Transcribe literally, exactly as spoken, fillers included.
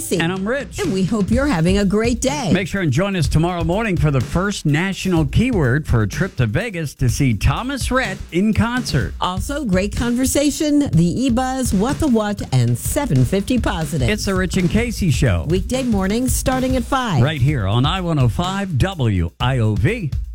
Casey. And I'm Rich. And we hope you're having a great day. Make sure and join us tomorrow morning for the first national keyword for a trip to Vegas to see Thomas Rhett in concert. Also, great conversation, the E-Buzz, What the What, and seven fifty Positive. It's the Rich and Casey Show. Weekday mornings starting at five. Right here on I one oh five W I O V.